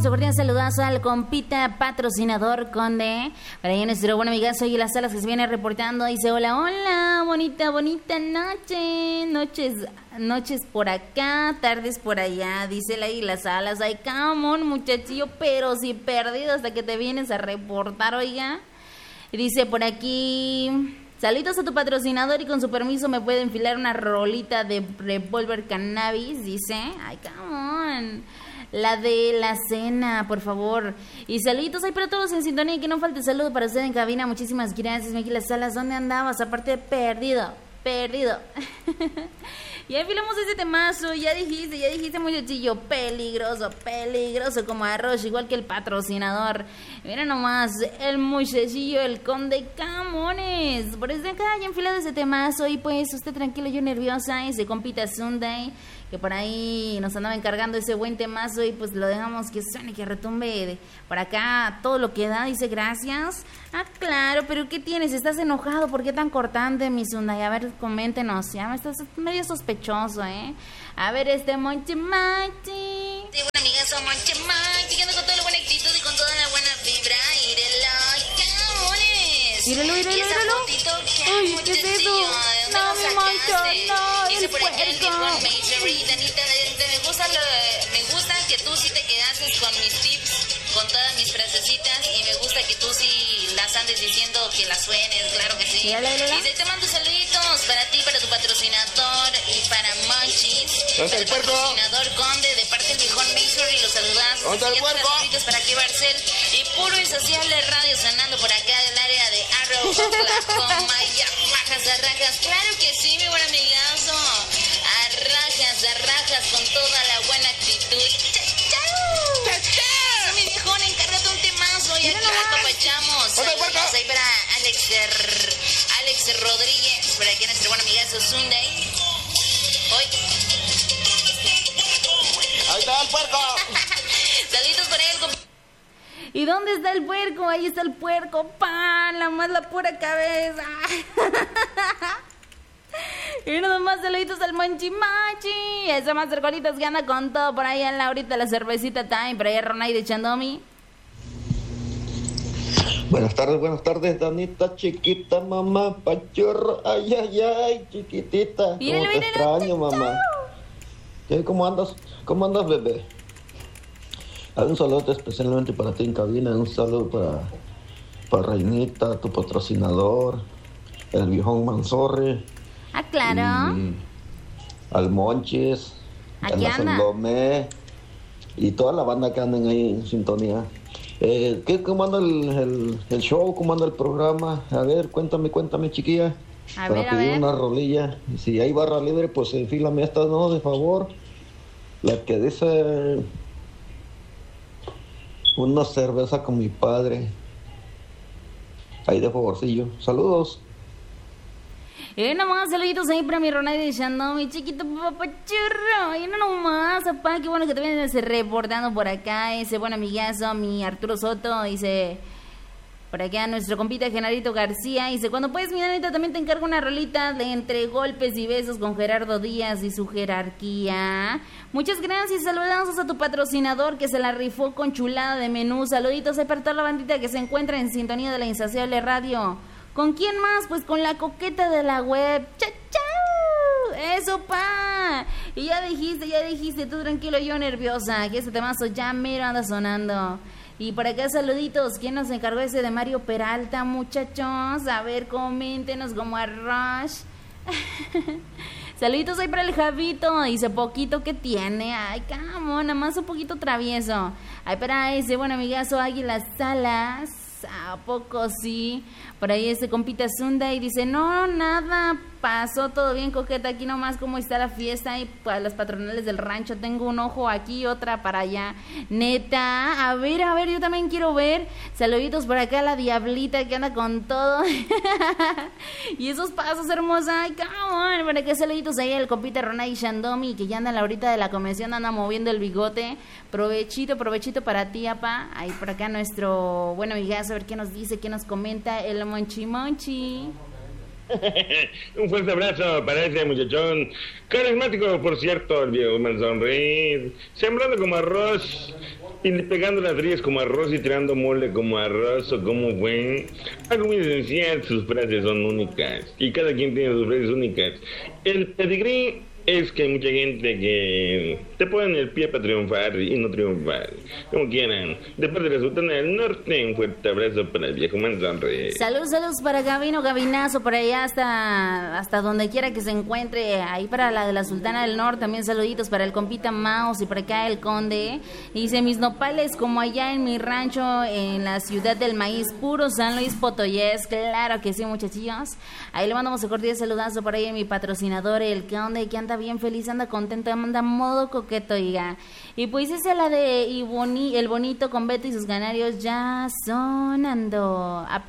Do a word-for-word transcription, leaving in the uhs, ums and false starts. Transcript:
Cordial saludazo al compita patrocinador Conde. Para ahí nuestro buen amigazo y las salas que se viene reportando. Dice: hola, hola, bonita, bonita noche. Noches, noches por acá, tardes por allá. Dice la y las salas. Ay, come on, muchachillo, pero si perdido hasta que te vienes a reportar, oiga. Y dice por aquí: saludos a tu patrocinador y con su permiso me puede enfilar una rolita de Revolver Cannabis. Dice: ay, come on. La de la cena, por favor. Y saluditos ahí para todos en sintonía. Y que no falte saludo para usted en cabina. Muchísimas gracias, Miki Las Salas. ¿Dónde andabas? Aparte de perdido, perdido. Ya enfilamos ese temazo. Ya dijiste, ya dijiste, muchachillo. Peligroso, peligroso como arroz. Igual que el patrocinador. Mira nomás, el muchachillo, el Conde Camones. Por eso acá ya enfilado ese temazo. Y pues usted tranquilo, yo nerviosa. Ese compita Sunday, que por ahí nos andaba encargando ese buen temazo y pues lo dejamos que suene, que retumbe de por acá todo lo que da. Dice: gracias. Ah, claro, pero ¿qué tienes? ¿Estás enojado? ¿Por qué tan cortante, mi Sunday? A ver, coméntenos. Ya me estás medio sospechoso, ¿eh? A ver, este Monchi Machi. Sí, buena amiga, soy Monchi Machi, que ando con toda la buena actitud y con toda la buena vibra. Írelo, camones. Írelo, írelo, írelo. Ay, ¿qué es eso? No, mi Moncho, no, el puerco. Danita, me gusta, lo, me gusta que tú sí te quedases con mis tips, con todas mis frasecitas, y me gusta que tú sí las andes diciendo, que las suenes, claro que sí. Ya, la, la, la. Y te mando saluditos para ti, para tu patrocinador y para Monchis, para el patrocinador Conde, de parte del viejón Mason, y los saludazos. ¿Dónde está el puerco? Saluditos para aquí, Barcel, y puro insaciable radio sonando por acá del área de Arrow, Oklahoma, y a rajas, a rajas, claro que sí, mi buen amigazo. A rajas, a rajas, con toda la buena actitud. ¡Chau! ¡Chau! ¡Chau! Mi viejón, encárgate un temazo y aquí nos apapachamos. Saludos ahí para Alex, Alex Rodríguez, para aquí nuestro buen amigazo Sunday. Hoy. Ahí está el puerco. Saludos para él, comp- ¿Y dónde está el puerco? Ahí está el puerco, pan, la más la pura cabeza. Y nada más saluditos al Monchi Machi. Ese más cercolitas que anda con todo por ahí en la ahorita la cervecita time. Por ahí Ronay de Chandomi. Buenas tardes, buenas tardes, Danita, chiquita, mamá, pachorro, ay, ay, ay, chiquitita. Míralo, ¿Cómo te míralo, extraño, chau, mamá? ¿Qué, ¿Cómo andas? ¿Cómo andas, bebé? Hay un saludo especialmente para ti en cabina, un saludo para, para Reinita, tu patrocinador, el viejón Manzorre. Ah, claro. Y al Monchis, Aquí a la anda. Salomé y toda la banda que andan ahí en sintonía. Eh, ¿qué, ¿Cómo anda el, el, el show? ¿Cómo anda el programa? A ver, cuéntame, cuéntame, chiquilla. A para ver, a pedir ver. una rolilla. Y si hay barra libre, pues enfílame esta, ¿no? De favor. La que dice: una cerveza con mi padre. Ahí de favorcillo. Saludos. Y nomás saluditos ahí para mi Ronay de Chandomi, chiquito papachurro. Y no nomás, papá, qué bueno que te vienes reportando por acá. Ese buen amigazo, mi Arturo Soto, dice por acá nuestro compita Genarito García. Dice: cuando puedes, mi nanita, también te encargo una rolita de Entre Golpes y Besos con Gerardo Díaz y su jerarquía. Muchas gracias, saludos a tu patrocinador que se la rifó con chulada de menú. Saluditos ahí para toda la bandita que se encuentra en sintonía de la Insaciable Radio. ¿Con quién más? Pues con la coqueta de la web. ¡Chau, chau! ¡Eso, pa! Y ya dijiste, ya dijiste, tú tranquilo, yo nerviosa, que ese temazo ya mero anda sonando. Y por acá saluditos, ¿quién nos encargó ese de Mario Peralta, muchachos? A ver, coméntenos como a Rush. Saluditos ahí para el Javito, dice poquito que tiene. Ay, camo, nada más un poquito travieso. Ay, para ese buen amigazo Águilas Salas. ¿A poco sí? Por ahí este compita Zunda y dice: no, nada, pasó todo bien, coqueta, aquí nomás cómo está la fiesta y para las patronales del rancho, tengo un ojo aquí, otra para allá. Neta, a ver, a ver, yo también quiero ver. Saluditos por acá a la Diablita que anda con todo. Y esos pasos hermosa, ay, come on. Por acá saluditos ahí al compita Ronay Shandomi, que ya anda a la horita de la convención, anda moviendo el bigote. Provechito, provechito para ti, apa. Ahí por acá nuestro buen amigazo, a ver qué nos dice, qué nos comenta el Monchi Monchi. Un fuerte abrazo para ese muchachón carismático, por cierto, el viejo mal sonreír, sembrando como arroz, Y pegando las rías como arroz y tirando mole como arroz o como fue. Algo muy esencial, sus frases son únicas. Y cada quien tiene sus frases únicas. El pedigrí es que hay mucha gente que te ponen el pie para triunfar y no triunfar. Como quieran. De parte de la Sultana del Norte, un fuerte abrazo para el viejo Manzanre. Saludos, saludos para Gabino, Gabinazo, por allá hasta, hasta donde quiera que se encuentre. Ahí para la de la Sultana del Norte, también saluditos para el compita Maus y por acá el Conde. Dice, mis nopales como allá en mi rancho, en la ciudad del maíz puro, San Luis Potoyés. Claro que sí, muchachillos. Ahí le mandamos un cordial saludazo por ahí a mi patrocinador, el Conde, que anda bien feliz, anda contento, anda modo coqueto, oiga. Y pues esa es la de y boni, el bonito con Beto y sus canarios ya sonando. A